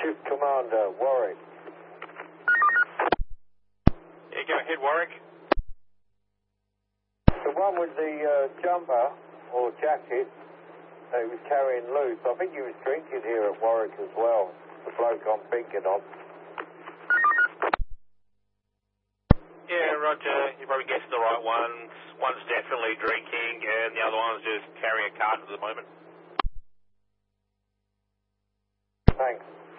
Ship Commander, Warwick. Yeah, go ahead, Warwick. The one with the jumper or jacket that he was carrying loose, I think he was drinking here at Warwick as well. The bloke I'm thinking of. Yeah, Roger. You probably guessed the right ones. One's definitely drinking, and the other one's just carrying a cart at the moment. Thanks.